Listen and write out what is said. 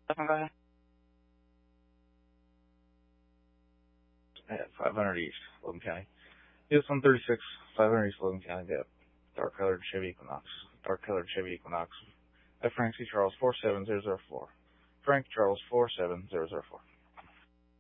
Okay. At 500 East, Logan County. US 136, 500 East, Logan County. Got dark colored Chevy Equinox. Dark colored Chevy Equinox. At Frank C. Charles 47004. Frank Charles 47004.